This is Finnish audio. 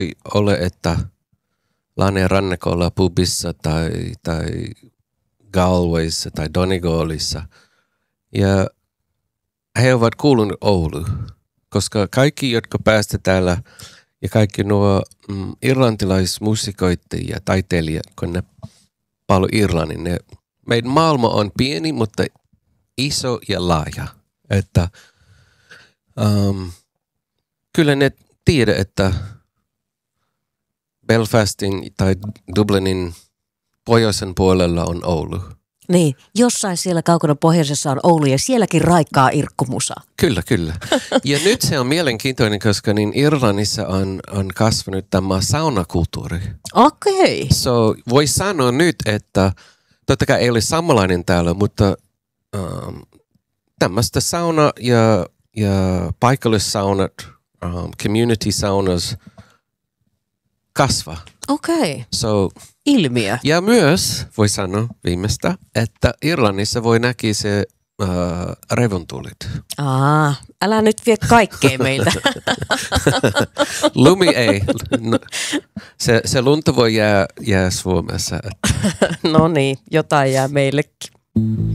ole, että Lahden rannikolla pubissa tai Galwayssa tai Donegalissa. Ja he ovat kuulunut Oulu, koska kaikki, jotka päästä täällä ja kaikki nuo irlantilaismusikoit ja taiteilijat, kun ne paljon Irlannin, meidän maailma on pieni, mutta iso ja laaja. Että kyllä ne tiedä, että Belfastin tai Dublinin pohjoisen puolella on Oulu. Niin, jossain siellä kaukana pohjoisessa on Oulu ja sielläkin raikkaa irkkumusa. Kyllä. Ja nyt se on mielenkiintoinen, koska niin Irlannissa on kasvanut tämä saunakulttuuri. Okei. So voi sanoa nyt, että totta kai ei ole samanlainen täällä, mutta tämmöistä sauna ja paikallissaunat, community saunas kasvaa. Okei. So, ilmiö. ja myös voi sanoa viimeistä, että Irlannissa voi näkyä se revontulit. Älä nyt vie kaikkea meiltä. Lumi ei. No, se lunta voi jää Suomessa. No niin, jotain jää meillekin.